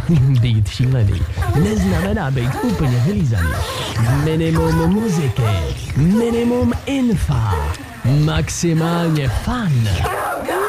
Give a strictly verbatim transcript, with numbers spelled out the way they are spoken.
Být šílený neznamená být úplně vylízaný. Minimum muziky, minimum infa, maximálně fun.